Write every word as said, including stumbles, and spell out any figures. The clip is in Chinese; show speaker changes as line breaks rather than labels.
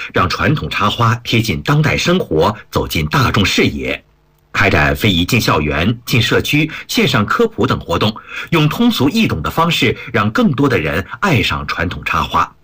让传统插花贴近当代生活，走进大众视野。开展非遗进校园、进社区、线上科普等活动，用通俗易懂的方式，让更多的人爱上传统插花。